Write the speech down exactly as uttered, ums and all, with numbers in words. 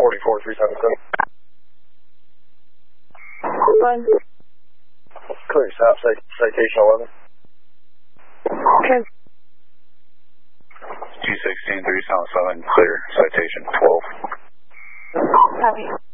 forty-four three seven seven. One. Clear, stop, citation eleven. Okay. two sixteen three seven seven, clear, citation twelve. Copy.